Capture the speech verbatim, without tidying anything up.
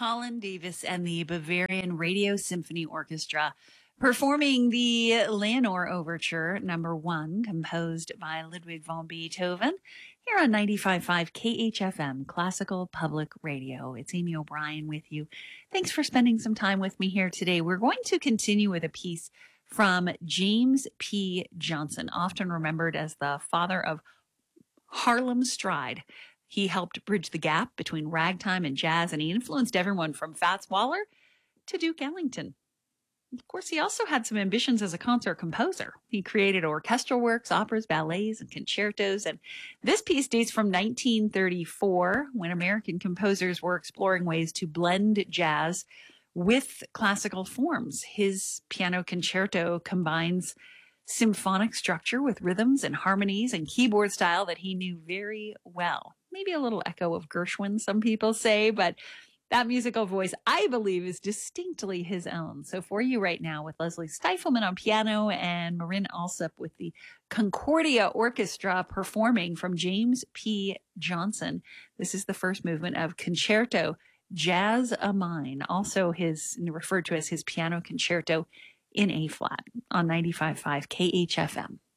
Colin Davis and the Bavarian Radio Symphony Orchestra performing the Leonore Overture number one, composed by Ludwig van Beethoven, here on ninety-five point five K H F M, Classical Public Radio. It's Amy O'Brien with you. Thanks for spending some time with me here today. We're going to continue with a piece from James P. Johnson, often remembered as the father of Harlem Stride. He helped bridge the gap between ragtime and jazz, and he influenced everyone from Fats Waller to Duke Ellington. Of course, he also had some ambitions as a concert composer. He created orchestral works, operas, ballets, and concertos. And this piece dates from nineteen thirty-four, when American composers were exploring ways to blend jazz with classical forms. His piano concerto combines symphonic structure with rhythms and harmonies and keyboard style that he knew very well. Maybe a little echo of Gershwin, some people say, but that musical voice, I believe, is distinctly his own. So for you right now, with Leslie Stifelman on piano and Marin Alsop with the Concordia Orchestra performing from James P. Johnson, this is the first movement of Concerto Jazz A Mine, also his referred to as his piano concerto in A flat on ninety-five point five K H F M.